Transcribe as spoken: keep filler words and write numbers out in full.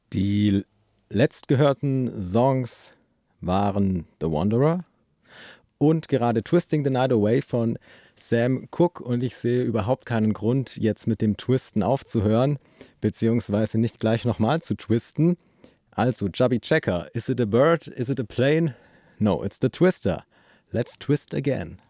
Die letztgehörten Songs waren The Wanderer und gerade Twisting the Night Away von Sam Cooke. Und ich sehe überhaupt keinen Grund, jetzt mit dem Twisten aufzuhören, beziehungsweise nicht gleich nochmal zu twisten. Also, Chubby Checker, is it a bird? Is it a plane? No, it's the twister. Let's twist again.